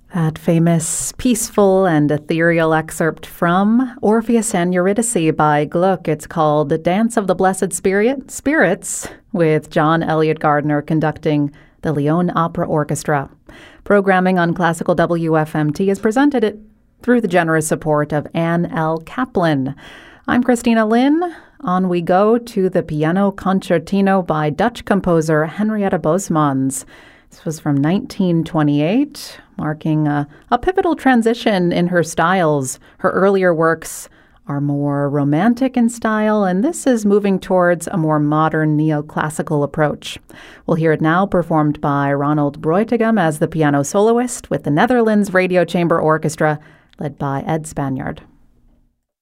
That famous, peaceful, and ethereal excerpt from Orpheus and Eurydice by Gluck. It's called The Dance of the Blessed Spirits, with John Elliott Gardner conducting the Lyon Opera Orchestra. Programming on Classical WFMT is presented through the generous support of Anne L. Kaplan. I'm Christina Lynn. On we go to the Piano Concertino by Dutch composer Henrietta Bosmans. This was from 1928, marking a pivotal transition in her styles. Her earlier works are more romantic in style, and this is moving towards a more modern neoclassical approach. We'll hear it now performed by Ronald Breutigam as the piano soloist with the Netherlands Radio Chamber Orchestra, led by Ed Spaniard.